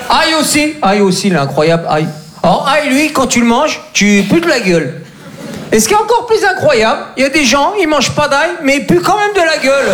Ail aussi, il est incroyable, ail. Alors ail, lui, quand tu le manges, tu pues de la gueule. Et ce qui est encore plus incroyable, il y a des gens, ils mangent pas d'ail, mais ils puent quand même de la gueule.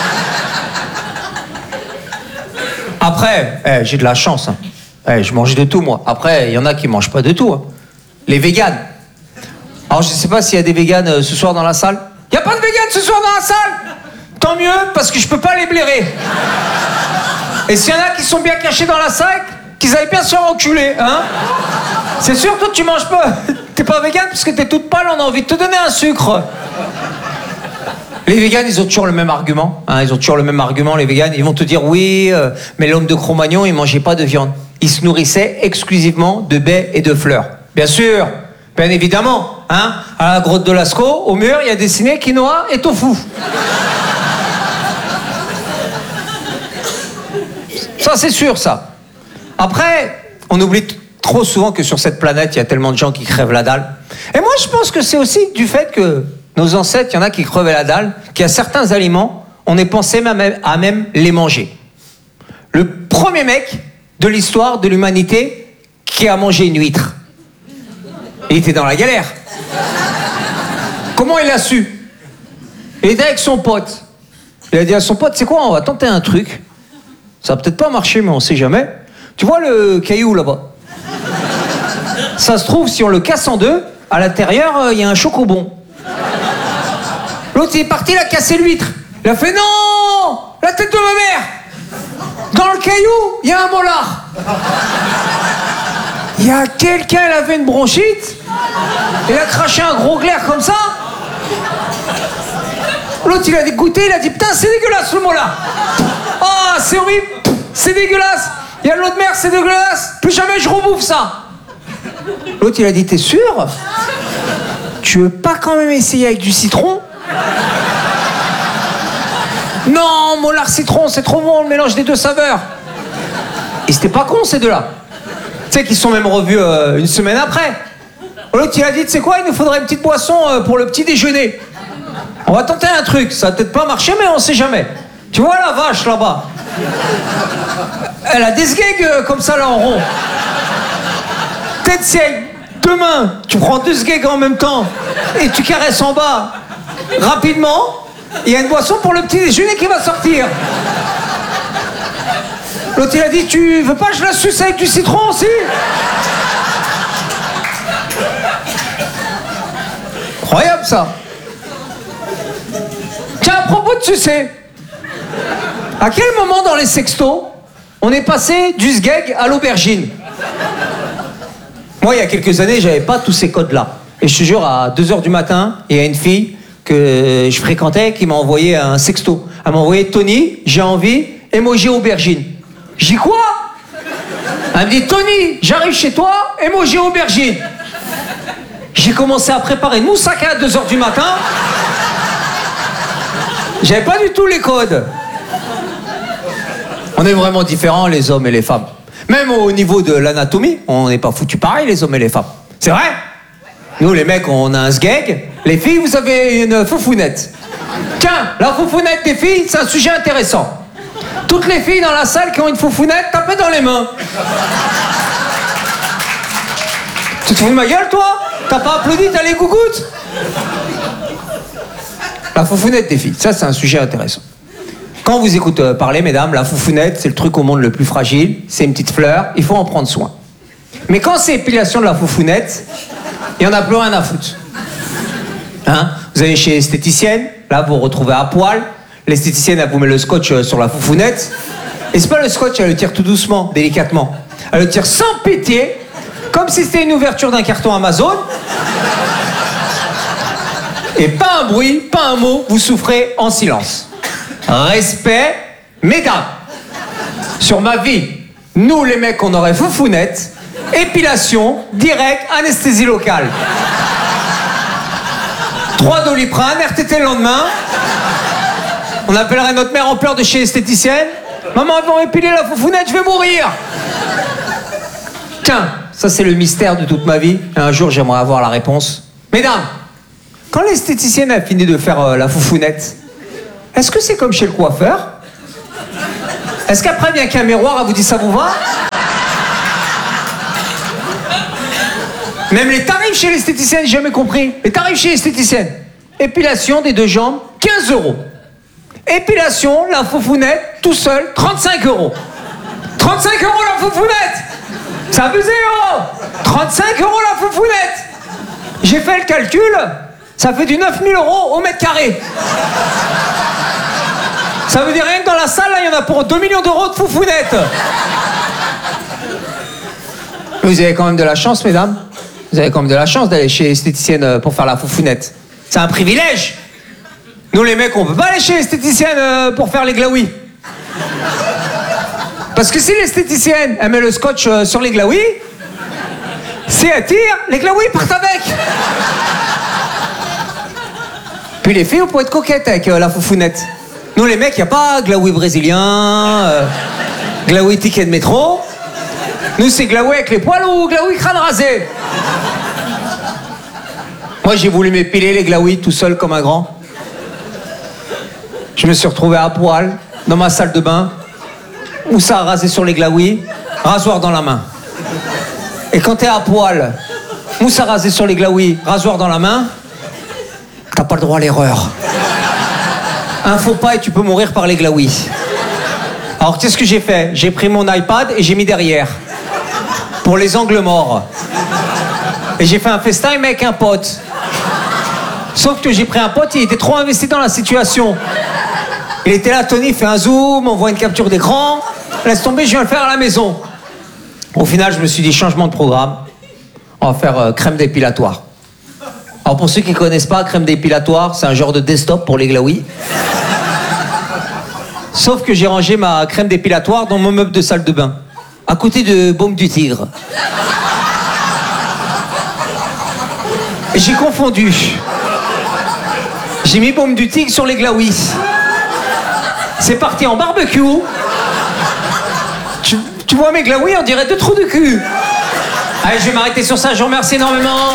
Après, j'ai de la chance. Hein. Je mange de tout, moi. Après, il y en a qui mangent pas de tout. Hein. Les véganes. Alors, je sais pas s'il y a des véganes ce soir dans la salle. Il y a pas de véganes ce soir dans la salle. Tant mieux, parce que je peux pas les blairer. Et s'il y en a qui sont bien cachés dans la salle, qu'ils aillent bien se faire enculer, hein. C'est sûr, toi, tu manges pas. T'es pas végane parce que t'es toute pâle, on a envie de te donner un sucre. Les véganes, ils ont toujours le même argument. Hein, ils ont toujours le même argument, les véganes. Ils vont te dire, oui, mais l'homme de Cro-Magnon, il mangeait pas de viande. Il se nourrissait exclusivement de baies et de fleurs. Bien sûr, bien évidemment. Hein, à la grotte de Lascaux, au mur, il y a dessiné quinoa et tofu. Ça, c'est sûr, ça. Après, on oublie trop souvent que sur cette planète, il y a tellement de gens qui crèvent la dalle. Et moi, je pense que c'est aussi du fait que nos ancêtres, il y en a qui crevaient la dalle, qu'il y a certains aliments, on est pensé à même les manger. Le premier mec de l'histoire de l'humanité qui a mangé une huître, il était dans la galère. Comment il a su? Il était avec son pote. Il a dit à son pote, c'est quoi, on va tenter un truc. Ça va peut-être pas marcher, mais on sait jamais. Tu vois le caillou là-bas? Ça se trouve, si on le casse en deux, à l'intérieur, il y a un chocobon. L'autre, il est parti, il a cassé l'huître. Il a fait non, la tête de ma mère. Dans le caillou, il y a un molar. Il y a quelqu'un, il avait une bronchite. Il a craché un gros glaire comme ça. L'autre, il a dégoûté, il a dit putain, c'est dégueulasse le molar. Ah, c'est horrible, c'est dégueulasse. Il y a de l'eau de mer, c'est dégueulasse. Plus jamais je rebouffe ça. L'autre, il a dit, t'es sûr? Tu veux pas quand même essayer avec du citron? Non, molar citron, c'est trop bon, le mélange des deux saveurs. Et c'était pas con, ces deux-là. Tu sais qu'ils se sont même revus une semaine après. L'autre, il a dit, tu sais quoi, il nous faudrait une petite boisson pour le petit déjeuner. On va tenter un truc, ça va peut-être pas marcher, mais on sait jamais. Tu vois la vache, là-bas? Elle a des sgegs comme ça, là, en rond. Peut-être si avec deux mains, tu prends deux sgegs en même temps et tu caresses en bas rapidement, il y a une boisson pour le petit déjeuner qui va sortir. L'autre, il a dit, tu veux pas que je la suce avec du citron aussi? Incroyable, ça. Tiens, à propos de sucer, à quel moment dans les sextos, on est passé du sgeg à l'aubergine? Moi, il y a quelques années, j'avais pas tous ces codes-là. Et je te jure, à 2h du matin, il y a une fille que je fréquentais qui m'a envoyé un sexto. Elle m'a envoyé, Tony, j'ai envie, emoji aubergine. J'ai dit quoi? Elle me dit, Tony, j'arrive chez toi, emoji aubergine. J'ai commencé à préparer une moussaka à 2h du matin. J'avais pas du tout les codes. On est vraiment différents, les hommes et les femmes. Même au niveau de l'anatomie, on n'est pas foutus pareil, les hommes et les femmes. C'est vrai? Nous, les mecs, on a un sgeg. Les filles, vous avez une foufounette. Tiens, la foufounette des filles, c'est un sujet intéressant. Toutes les filles dans la salle qui ont une foufounette, tapez dans les mains. Tu te fous de ma gueule, toi? T'as pas applaudi, t'as les gougouttes? La foufounette des filles, ça, c'est un sujet intéressant. Quand on vous écoute parler, mesdames, la foufounette, c'est le truc au monde le plus fragile. C'est une petite fleur, il faut en prendre soin. Mais quand c'est épilation de la foufounette, il n'y en a plus rien à foutre. Hein? Vous allez chez l'esthéticienne, là, vous vous retrouvez à poil. L'esthéticienne, elle vous met le scotch sur la foufounette. Et c'est pas le scotch, elle le tire tout doucement, délicatement. Elle le tire sans pitié, comme si c'était une ouverture d'un carton Amazon. Et pas un bruit, pas un mot, vous souffrez en silence. Respect, mesdames. Sur ma vie, nous les mecs, on aurait foufounette, épilation, direct, anesthésie locale. 3 Doliprane, RTT le lendemain. On appellerait notre mère en pleurs de chez l'esthéticienne. Maman, ils vont épiler la foufounette, je vais mourir. Tiens, ça c'est le mystère de toute ma vie. Et un jour, j'aimerais avoir la réponse. Mesdames, quand l'esthéticienne a fini de faire la foufounette, est-ce que c'est comme chez le coiffeur? Est-ce qu'après vient qu'un miroir, elle vous dit ça vous va? Même les tarifs chez l'esthéticienne, j'ai jamais compris. Les tarifs chez l'esthéticienne. Épilation des 2 jambes, 15 €. Épilation, la foufounette, tout seul, 35 €. 35 € la foufounette. C'est abusé, oh. 35 € la foufounette. J'ai fait le calcul, ça fait du 9 000 € au mètre carré. Ça veut dire rien que dans la salle, là, il y en a pour 2 millions d'euros de foufounettes. Vous avez quand même de la chance, mesdames. Vous avez quand même de la chance d'aller chez l'esthéticienne pour faire la foufounette. C'est un privilège. Nous, les mecs, on peut pas aller chez l'esthéticienne pour faire les glaouis. Parce que si l'esthéticienne, elle met le scotch sur les glaouis, si elle tire, les glaouis partent avec. Puis les filles, vous pouvez être coquettes avec la foufounette. Nous, les mecs, il n'y a pas glaoui brésilien, glaoui ticket de métro. Nous, c'est glaoui avec les poils ou glaoui crâne rasé. Moi, j'ai voulu m'épiler les glaouis tout seul comme un grand. Je me suis retrouvé à poil dans ma salle de bain, mousse à raser sur les glaouis, rasoir dans la main. Et quand t'es à poil, mousse à raser sur les glaouis, rasoir dans la main, t'as pas le droit à l'erreur. Un faux pas et tu peux mourir par les glaouis. Alors qu'est-ce que j'ai fait? J'ai pris mon iPad et j'ai mis derrière. Pour les angles morts. Et j'ai fait un FaceTime avec un pote. Sauf que j'ai pris un pote, il était trop investi dans la situation. Il était là, Tony, fait un zoom, on voit une capture d'écran. Laisse tomber, je viens le faire à la maison. Au final, je me suis dit, changement de programme. On va faire crème dépilatoire. Alors pour ceux qui ne connaissent pas, crème dépilatoire, c'est un genre de desktop pour les glaouis. Sauf que j'ai rangé ma crème dépilatoire dans mon meuble de salle de bain, à côté de Baume du Tigre. Et j'ai confondu. J'ai mis Baume du Tigre sur les glaouis. C'est parti en barbecue. Tu vois mes glaouis, on dirait 2 trous de cul. Allez, je vais m'arrêter sur ça, je vous remercie énormément.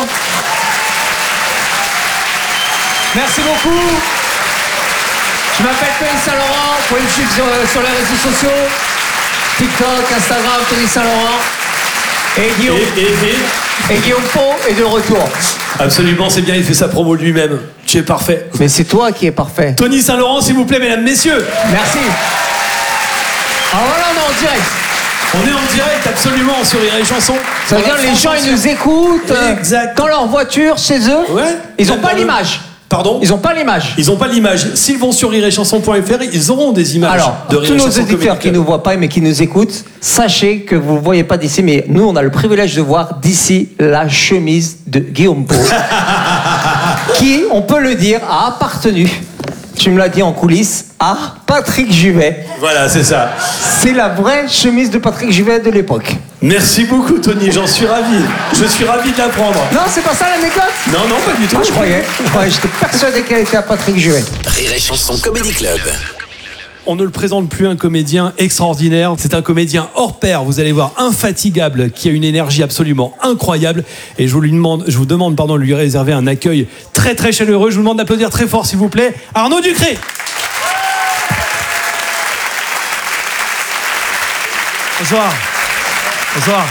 Merci beaucoup. Je m'appelle Tony Saint-Laurent, vous pouvez me suivre sur les réseaux sociaux. TikTok, Instagram, Tony Saint-Laurent. Et Guillaume. Et Guillaume Pau est de retour. Absolument, c'est bien, il fait sa promo lui-même. Tu es parfait. Mais c'est toi qui es parfait. Tony Saint-Laurent, s'il vous plaît, mesdames, messieurs. Merci. Alors voilà, on est en direct. On est en direct, absolument, sur Rire et Chanson. Ça veut dire les gens, ils nous écoutent dans leur voiture, chez eux. Ouais. Ils n'ont pas l'image. Pardon ? Ils n'ont pas l'image. Ils n'ont pas l'image. S'ils vont sur rireetchanson.fr, ils auront des images. Alors, de Rire tous et nos Chanson auditeurs qui ne nous voient pas mais qui nous écoutent, sachez que vous ne voyez pas d'ici, mais nous, on a le privilège de voir d'ici la chemise de Guillaume Pau, qui, on peut le dire, a appartenu, tu me l'as dit en coulisses, à Patrick Juvet. Voilà, c'est ça. C'est la vraie chemise de Patrick Juvet de l'époque. Merci beaucoup, Tony, j'en suis ravi. Je suis ravi de l'apprendre. Non, c'est pas ça l'anecdote ? Non, pas du tout. Je croyais, j'étais persuadé qu'elle était à Patrick Juvet. Rire et Chanson Comedy Club. On ne le présente plus, un comédien extraordinaire. C'est un comédien hors pair, vous allez voir, infatigable, qui a une énergie absolument incroyable. Et je vous demande de lui réserver un accueil très très chaleureux. Je vous demande d'applaudir très fort, s'il vous plaît, Arnaud Ducré. Bonsoir. Bonsoir.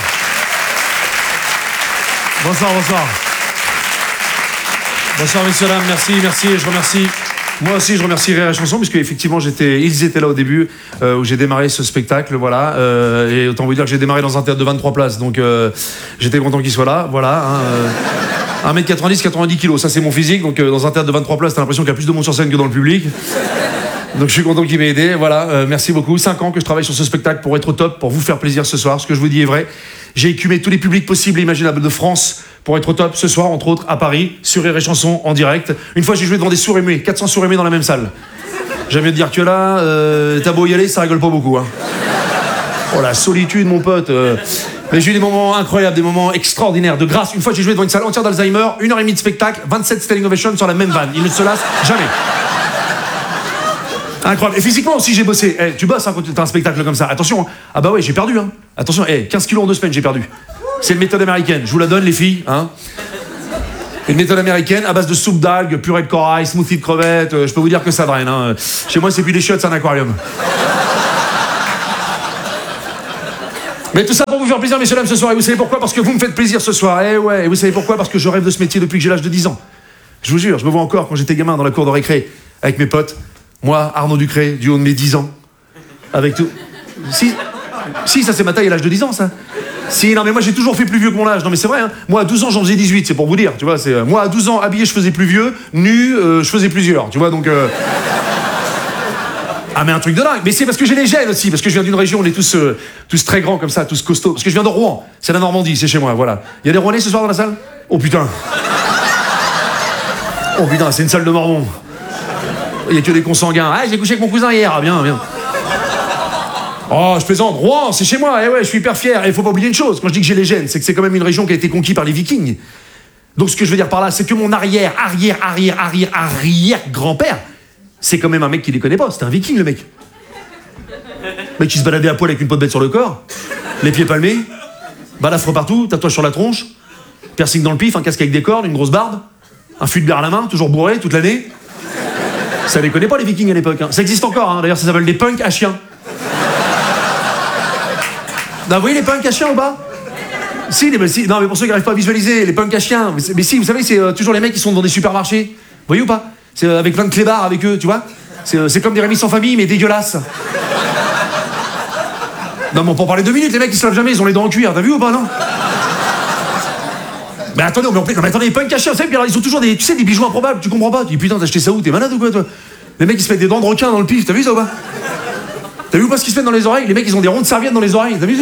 Bonsoir, messieurs, dames. Merci. Je remercie. Moi aussi, je remercie Rire et Chanson, puisque effectivement, ils étaient là au début, où j'ai démarré ce spectacle, voilà. Et autant vous dire que j'ai démarré dans un théâtre de 23 places, donc j'étais content qu'il soit là, voilà. 1m90, 90 kg, ça c'est mon physique, donc dans un théâtre de 23 places, t'as l'impression qu'il y a plus de monde sur scène que dans le public. Donc je suis content qu'il m'ait aidé, voilà, merci beaucoup. 5 ans que je travaille sur ce spectacle pour être au top, pour vous faire plaisir ce soir, ce que je vous dis est vrai. J'ai écumé tous les publics possibles et imaginables de France pour être au top ce soir, entre autres à Paris, sur Rire et Chanson en direct. Une fois j'ai joué devant des sourds aimés, 400 sourds aimés dans la même salle. J'aime bien te dire que là, t'as beau y aller, ça rigole pas beaucoup. Hein. Oh la solitude mon pote. Mais j'ai eu des moments incroyables, des moments extraordinaires, de grâce. Une fois j'ai joué devant une salle entière d'Alzheimer, 1h30 de spectacle, 27 standing ovations sur la même vanne. Il ne se lasse jamais. Incroyable. Et physiquement aussi, j'ai bossé. Tu bosses quand t'as un spectacle comme ça. Attention. Hein. Ah bah ouais, j'ai perdu. Hein. Attention, 15 kilos en 2 semaines, j'ai perdu. C'est une méthode américaine. Je vous la donne, les filles. Hein. Une méthode américaine à base de soupe d'algues, purée de corail, smoothie de crevettes. Je peux vous dire que ça draine. Hein. Chez moi, c'est plus des chiottes, c'est un aquarium. Mais tout ça pour vous faire plaisir, messieurs dames, ce soir. Et vous savez pourquoi? Parce que vous me faites plaisir ce soir. Eh ouais, et vous savez pourquoi? Parce que je rêve de ce métier depuis que j'ai l'âge de 10 ans. Je vous jure, je me vois encore quand j'étais gamin dans la cour de récré, avec mes potes. Moi, Arnaud Ducré, du haut de mes 10 ans. Avec tout. Si, ça c'est ma taille à l'âge de 10 ans, ça. Si, non mais moi j'ai toujours fait plus vieux que mon âge. Non mais c'est vrai, hein. Moi à 12 ans j'en faisais 18, c'est pour vous dire, tu vois. Moi à 12 ans, habillé je faisais plus vieux, nu, je faisais plusieurs, tu vois, donc... Ah mais un truc de dingue. Mais c'est parce que j'ai les gènes aussi, parce que je viens d'une région, on est tous très grands comme ça, tous costauds. Parce que je viens de Rouen, c'est la Normandie, c'est chez moi, voilà. Il y a des Rouennais ce soir dans la salle? Oh putain. Oh putain, c'est une salle de Mormons. Il y a que des consanguins. Ah, j'ai couché avec mon cousin hier, ah, bien, bien. Oh, je plaisante. Rouen, c'est chez moi. Eh ouais, je suis hyper fier. Et il faut pas oublier une chose. Quand je dis que j'ai les gènes, c'est que c'est quand même une région qui a été conquise par les Vikings. Donc ce que je veux dire par là, c'est que mon arrière grand-père, c'est quand même un mec qui les connaît pas. C'était un Viking, le mec. Le mec qui se baladait à poil avec une peau de bête sur le corps, les pieds palmés, balafre partout, tatouage sur la tronche, piercing dans le pif, un casque avec des cornes, une grosse barbe, un fût de bière à la main, toujours bourré toute l'année. Ça les connaît pas les Vikings à l'époque. Hein. Ça existe encore. Hein. D'ailleurs, ça s'appelle des punks à chiens. Non, vous voyez les punks à chiens au bas? Si, non, mais pour ceux qui n'arrivent pas à visualiser, les punks à chiens. Mais si, vous savez, c'est toujours les mecs qui sont dans des supermarchés. Vous voyez ou pas? C'est avec plein de clébards avec eux, tu vois. C'est comme des Rémi sans famille, mais dégueulasses. Non, mais on peut en parler 2 minutes, les mecs ils se lavent jamais, ils ont les dents en cuir, t'as vu ou pas, non? Mais attendez, les punks à chiens, vous savez, ils ont toujours des bijoux improbables, tu comprends pas? Tu dis putain, t'as acheté ça où? T'es malade ou quoi, toi? Les mecs ils se mettent des dents de requin dans le pif, t'as vu ça ou pas? T'as vu pas ce qu'ils se mettent dans les oreilles? Les mecs ils ont des ronds de serviettes dans les oreilles, t'as vu ça?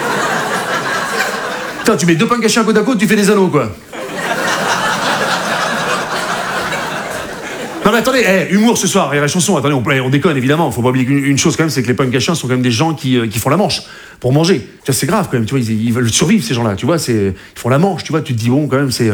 Putain, tu mets 2 punks à chiens côte à côte, tu fais des anneaux, quoi. Non mais attendez, humour ce soir, et la chanson, attendez, on déconne évidemment, faut pas oublier qu'une chose quand même, c'est que les punks à chiens sont quand même des gens qui font la manche pour manger. Tu vois, c'est grave quand même, tu vois, ils veulent survivre ces gens-là, tu vois, ils font la manche, tu vois, tu te dis bon quand même, c'est...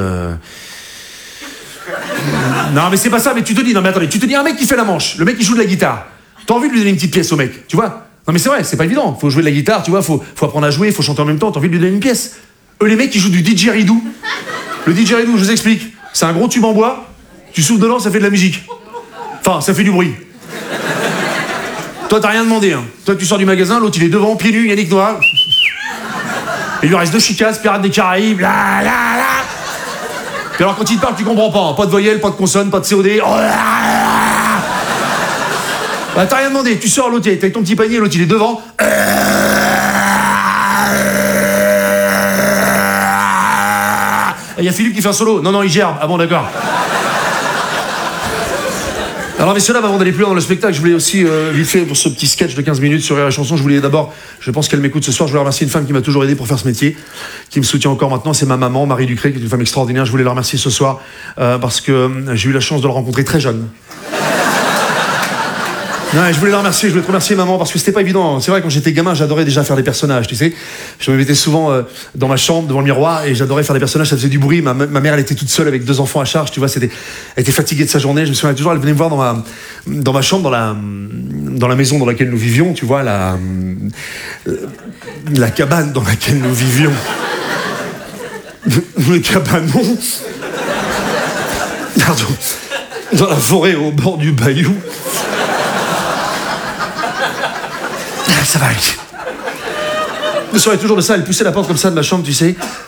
Non mais c'est pas ça, mais tu te dis, non mais attendez, tu te dis un mec qui fait la manche, le mec qui joue de la guitare, t'as envie de lui donner une petite pièce au mec, tu vois? Non mais c'est vrai, c'est pas évident, faut jouer de la guitare, tu vois, faut apprendre à jouer, faut chanter en même temps, t'as envie de lui donner une pièce. Eux les mecs qui jouent du didgeridoo, le didgeridoo, je vous explique, c'est un gros tube en bois, tu souffles dedans, ça fait de la musique. Enfin, ça fait du bruit. Toi, t'as rien demandé. Hein. Toi, tu sors du magasin, l'autre, il est devant, pieds nus, Yannick Noah. Il lui reste 2 chicasses, Pirates des Caraïbes, là, là, là. Puis alors, quand il te parle, tu comprends pas. Hein. Pas de voyelle, pas de consonne, pas de COD. Oh, là, là. Bah, t'as rien demandé. Tu sors, l'autre, t'es avec ton petit panier, l'autre, il est devant. Il y a Philippe qui fait un solo. Non, il gerbe. Ah bon, d'accord. Alors messieurs dames, avant d'aller plus loin dans le spectacle, je voulais aussi vite fait pour ce petit sketch de 15 minutes sur Rire et Chanson, je voulais d'abord, je pense qu'elle m'écoute ce soir, je voulais remercier une femme qui m'a toujours aidé pour faire ce métier, qui me soutient encore maintenant, c'est ma maman, Marie Ducré, qui est une femme extraordinaire. Je voulais la remercier ce soir parce que j'ai eu la chance de la rencontrer très jeune. Ouais, je voulais te remercier maman parce que c'était pas évident. C'est vrai, quand j'étais gamin, j'adorais déjà faire des personnages, tu sais. Je me mettais souvent dans ma chambre devant le miroir et j'adorais faire des personnages, ça faisait du bruit. Ma mère, elle était toute seule avec 2 enfants à charge, tu vois, elle était fatiguée de sa journée. Je me souviens toujours, elle venait me voir dans ma chambre, dans la maison dans laquelle nous vivions, tu vois, la cabane dans laquelle nous vivions. Le cabanon. Pardon. Dans la forêt au bord du bayou. Ça va aller. Je me souviens toujours de ça, elle poussait la porte comme ça de ma chambre, tu sais.